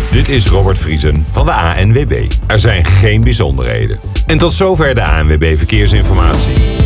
Dit is Robert Vriesen van de ANWB. Er zijn geen bijzonderheden. En tot zover de ANWB Verkeersinformatie.